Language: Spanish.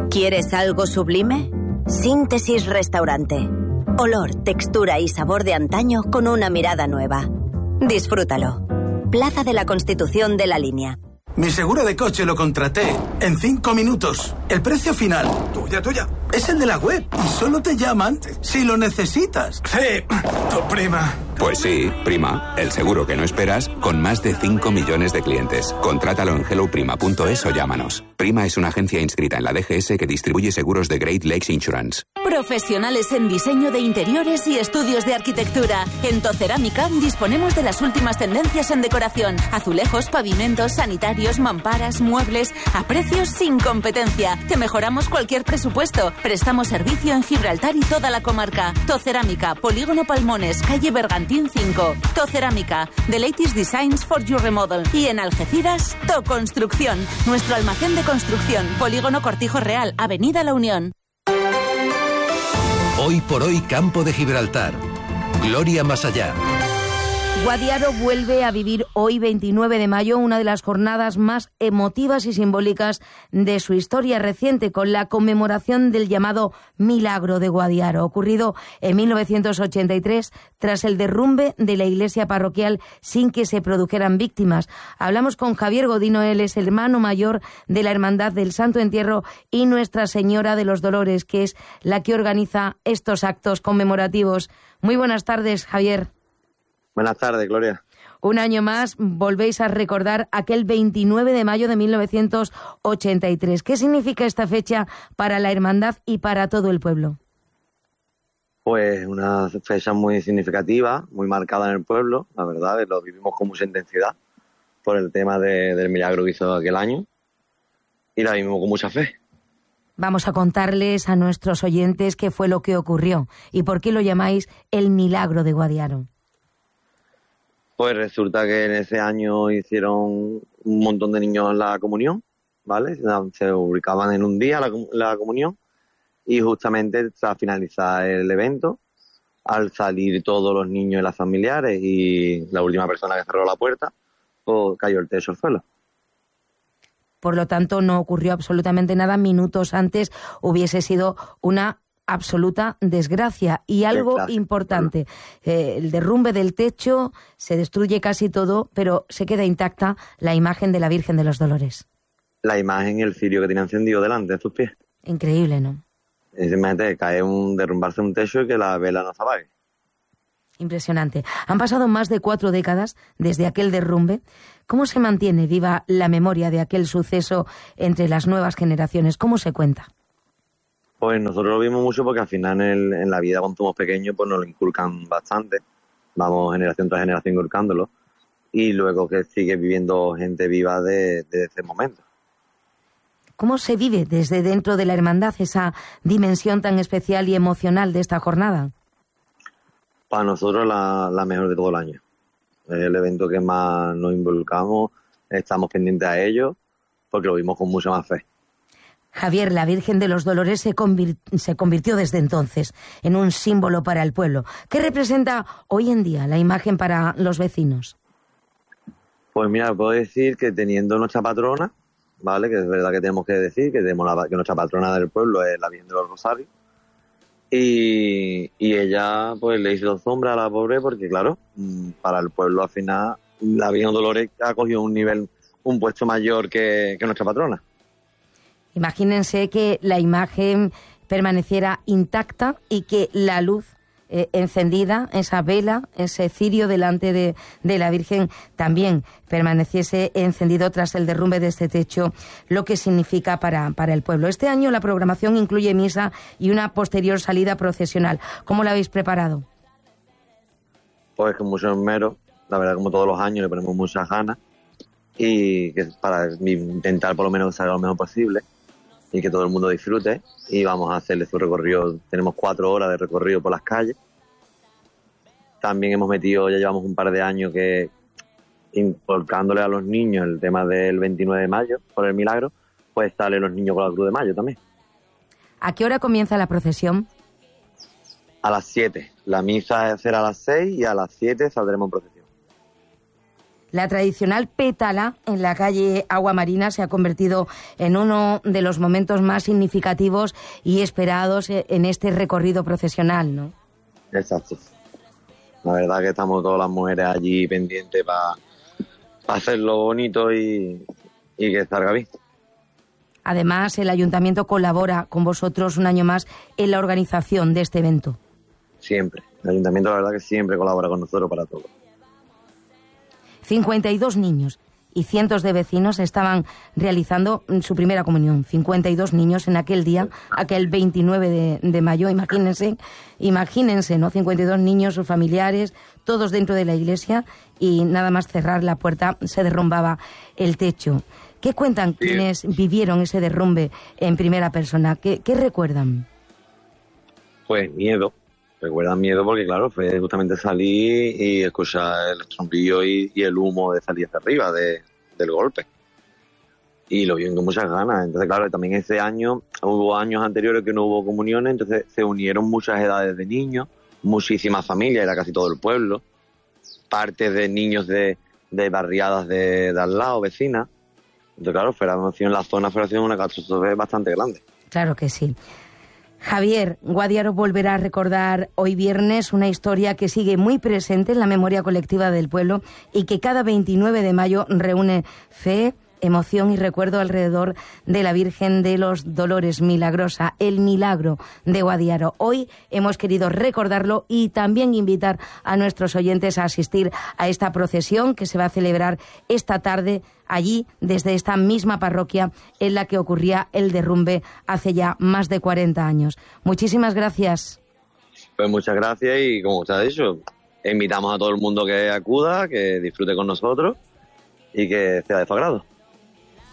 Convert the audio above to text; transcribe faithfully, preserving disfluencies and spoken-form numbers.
¿Quieres algo sublime? Síntesis Restaurante. Olor, textura y sabor de antaño con una mirada nueva. Disfrútalo. Plaza de la Constitución de La Línea. Mi seguro de coche lo contraté en cinco minutos. El precio final, tuya, tuya, es el de la web y solo te llaman si lo necesitas. Sí, tu prima. Pues sí, Prima, el seguro que no esperas con más de cinco millones de clientes. Contrátalo en hello prima punto es o llámanos. Prima es una agencia inscrita en la D G S que distribuye seguros de Great Lakes Insurance. Profesionales en diseño de interiores y estudios de arquitectura. En Tocerámica disponemos de las últimas tendencias en decoración. Azulejos, pavimentos, sanitarios, mamparas, muebles, a precios sin competencia. Te mejoramos cualquier presupuesto. Prestamos servicio en Gibraltar y toda la comarca. Tocerámica, Polígono Palmones, calle Bergantín cinco. Tocerámica, the latest designs for your remodel. Y en Algeciras, Toconstrucción, nuestro almacén de construcción. Polígono Cortijo Real, Avenida La Unión. Hoy por hoy, Campo de Gibraltar. Gloria más allá. Guadiaro vuelve a vivir hoy, veintinueve de mayo, una de las jornadas más emotivas y simbólicas de su historia reciente, con la conmemoración del llamado Milagro de Guadiaro, ocurrido en mil novecientos ochenta y tres tras el derrumbe de la iglesia parroquial sin que se produjeran víctimas. Hablamos con Javier Godino, él es el hermano mayor de la Hermandad del Santo Entierro y Nuestra Señora de los Dolores, que es la que organiza estos actos conmemorativos. Muy buenas tardes, Javier. Buenas tardes, Gloria. Un año más volvéis a recordar aquel veintinueve de mayo de mil novecientos ochenta y tres. ¿Qué significa esta fecha para la hermandad y para todo el pueblo? Pues una fecha muy significativa, muy marcada en el pueblo, la verdad, lo vivimos con mucha intensidad por el tema de, del milagro que hizo aquel año y la vivimos con mucha fe. Vamos a contarles a nuestros oyentes qué fue lo que ocurrió y por qué lo llamáis el Milagro de Guadiaro. Pues resulta que en ese año hicieron un montón de niños la comunión, ¿vale? Se ubicaban en un día la, la comunión y justamente tras finalizar el evento, al salir todos los niños y las familiares y la última persona que cerró la puerta, pues cayó el techo al suelo. Por lo tanto, no ocurrió absolutamente nada. Minutos antes hubiese sido una absoluta desgracia. Y algo desgracia. importante, eh, el derrumbe del techo, se destruye casi todo, pero se queda intacta la imagen de la Virgen de los Dolores. La imagen y el cirio que tiene encendido delante de sus pies. Increíble, ¿no? Simplemente cae un, derrumbarse un techo y que la vela no se apague. Impresionante. Han pasado más de cuatro décadas desde aquel derrumbe. ¿Cómo se mantiene viva la memoria de aquel suceso entre las nuevas generaciones? ¿Cómo se cuenta? Pues nosotros lo vimos mucho porque al final en, el, en la vida cuando somos pequeños pues nos lo inculcan bastante. Vamos generación tras generación inculcándolo. Y luego que sigue viviendo gente viva de, de ese momento. ¿Cómo se vive desde dentro de la hermandad esa dimensión tan especial y emocional de esta jornada? Para nosotros la, la mejor de todo el año. Es el evento que más nos involucramos, estamos pendientes a ello, porque lo vimos con mucha más fe. Javier, la Virgen de los Dolores se, convir- se convirtió desde entonces en un símbolo para el pueblo. ¿Qué representa hoy en día la imagen para los vecinos? Pues mira, puedo decir que teniendo nuestra patrona, ¿vale? Que es verdad que tenemos que decir que, tenemos la, que nuestra patrona del pueblo es la Virgen de los Rosarios. Y, y ella pues le hizo sombra a la pobre porque, claro, para el pueblo al final la Virgen de Dolores ha cogido un nivel, un puesto mayor que, que nuestra patrona. Imagínense que la imagen permaneciera intacta y que la luz eh, encendida, esa vela, ese cirio delante de, de la Virgen también permaneciese encendido tras el derrumbe de este techo, lo que significa para, para el pueblo. Este año la programación incluye misa y una posterior salida procesional. ¿Cómo la habéis preparado? Pues con mucho esmero, la verdad como todos los años le ponemos muchas ganas y que para intentar por lo menos que salga lo mejor posible y que todo el mundo disfrute, y vamos a hacerle su recorrido. Tenemos cuatro horas de recorrido por las calles. También hemos metido, ya llevamos un par de años que inculcándole a los niños el tema del veintinueve de mayo por el milagro, pues salen los niños con la Cruz de Mayo también. ¿A qué hora comienza la procesión? A las siete. La misa será a las seis y a las siete saldremos en procesión. La tradicional pétala en la calle Agua Marina se ha convertido en uno de los momentos más significativos y esperados en este recorrido procesional, ¿no? Exacto. La verdad que estamos todas las mujeres allí pendientes para pa hacerlo bonito y, y que salga bien. Además, el ayuntamiento colabora con vosotros un año más en la organización de este evento. Siempre. El ayuntamiento, la verdad, que siempre colabora con nosotros para todo. cincuenta y dos niños y cientos de vecinos estaban realizando su primera comunión. cincuenta y dos niños en aquel día, aquel veintinueve de, de mayo, imagínense, imagínense, ¿no? cincuenta y dos niños, sus familiares, todos dentro de la iglesia, y nada más cerrar la puerta se derrumbaba el techo. ¿Qué cuentan sí. quienes vivieron ese derrumbe en primera persona? ¿Qué, qué recuerdan? Pues miedo. Recuerdan miedo porque, claro, fue justamente salir y escuchar el trombillo y, y el humo de salir hacia arriba de, del golpe. Y lo vieron con muchas ganas. Entonces, claro, también ese año, hubo años anteriores que no hubo comuniones, entonces se unieron muchas edades de niños, muchísimas familias, era casi todo el pueblo, partes de niños de, de barriadas de, de al lado, vecinas. Entonces, claro, fue en la zona fue una catástrofe bastante grande. Claro que sí. Javier, Guadiaro volverá a recordar hoy viernes una historia que sigue muy presente en la memoria colectiva del pueblo y que cada veintinueve de mayo reúne fe, emoción y recuerdo alrededor de la Virgen de los Dolores Milagrosa, el milagro de Guadiaro. Hoy hemos querido recordarlo y también invitar a nuestros oyentes a asistir a esta procesión que se va a celebrar esta tarde allí, desde esta misma parroquia en la que ocurría el derrumbe hace ya más de cuarenta años. Muchísimas gracias. Pues muchas gracias y, como usted ha dicho, invitamos a todo el mundo que acuda, que disfrute con nosotros y que sea de su agrado.